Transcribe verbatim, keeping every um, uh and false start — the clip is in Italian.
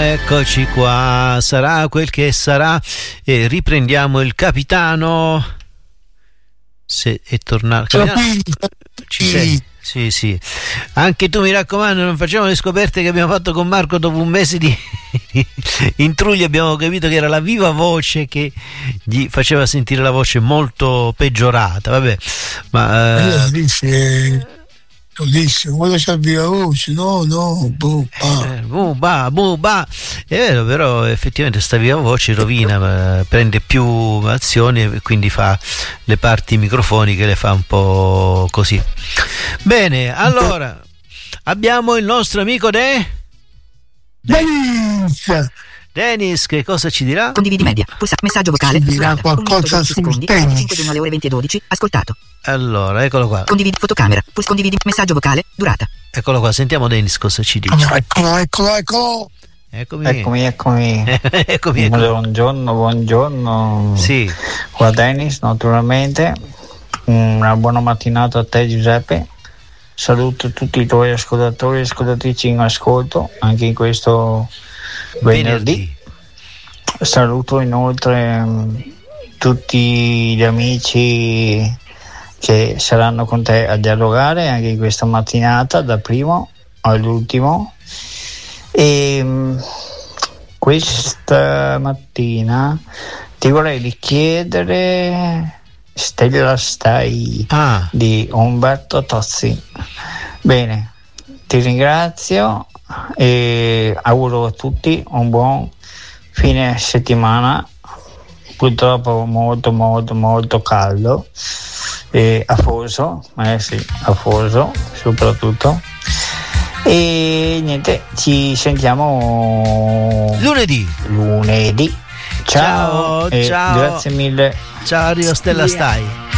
Eccoci qua, sarà quel che sarà e riprendiamo il capitano. Se è tornato. Ci sei? Sì, sì. Anche tu, mi raccomando, non facciamo le scoperte che abbiamo fatto con Marco dopo un mese di intrugli. Abbiamo capito che era la viva voce che gli faceva sentire la voce molto peggiorata. Vabbè, ma eh, dice, disse, quando c'è il viva voce, no, no, boh, bah. Eh, boh, bah, boh, bah. È vero, però effettivamente sta viva voce rovina, prende più azioni e quindi fa le parti microfoniche, le fa un po' così. Bene, allora abbiamo il nostro amico De Dennis. Dennis, che cosa ci dirà? Condividi media, pulsa, messaggio vocale, ci dirà durata, qualcosa sul secondi, tennis. cinque giugno alle ore venti e dodici, ascoltato. Allora, eccolo qua. Condividi fotocamera, pus condividi messaggio vocale, durata. Eccolo qua, sentiamo Dennis cosa ci dice. Eccolo, eccolo, eccolo. Eccomi, eccomi, eccomi. eccomi, eccomi. Buongiorno, buongiorno. Sì. Qua Dennis, naturalmente. Una buona mattinata a te, Giuseppe. Saluto tutti i tuoi ascoltatori e ascoltatrici in ascolto anche in questo venerdì. venerdì. Saluto inoltre um, tutti gli amici che saranno con te a dialogare anche in questa mattinata, da primo all'ultimo. E um, questa mattina ti vorrei richiedere Stella Stai ah. di Umberto Tozzi. Bene, ti ringrazio e auguro a tutti un buon fine settimana, purtroppo molto molto molto caldo e afoso, eh sì, afoso soprattutto. E niente, ci sentiamo lunedì lunedì. Ciao, ciao, e ciao. Grazie mille. Ciao, arrivo Stella Stai.